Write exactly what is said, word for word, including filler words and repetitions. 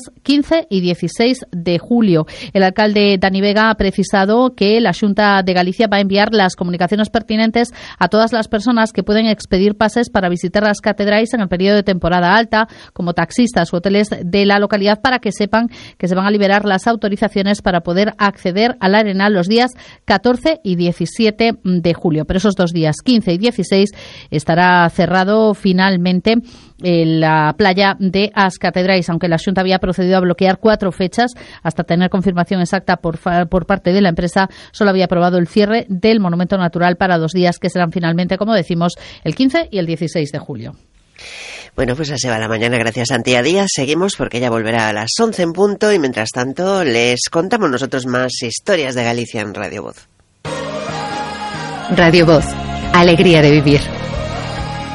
quince y dieciséis de julio. El alcalde Dani Vega ha precisado que la Xunta de Galicia va a enviar las comunicaciones pertinentes a todas las personas que pueden expedir pases para visitar las catedrais en el periodo de temporada alta, como taxistas u hoteles de la localidad, para que sepan que se van a liberar las autorizaciones para poder acceder al Arenal los días catorce y diecisiete de julio. Pero esos dos días, quince y dieciséis, estará cerrado finalmente en la playa de As Catedrais, aunque la Xunta había procedido a bloquear cuatro fechas hasta tener confirmación exacta por, por parte de la empresa. Solo había aprobado el cierre del monumento natural para dos días, que serán finalmente, como decimos, el quince y el dieciséis de julio. Bueno, pues así va la mañana. Gracias, Antía Díaz. Seguimos porque ella volverá a las once en punto y mientras tanto les contamos nosotros más historias de Galicia en Radio Voz. Radio Voz. Alegría de vivir.